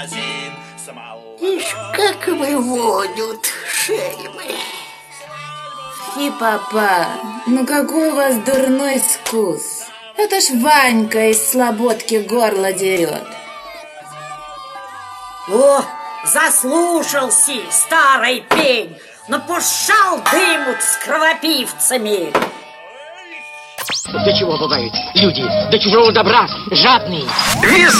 Ишь, как выводят шельмы. Фи, папа, ну какой у вас дурной вкус. Это ж Ванька из слободки горло дерет. О, заслушался старый пень, напушал дымут с кровопивцами. До чего бывают люди? До чужого добра жадные. Вес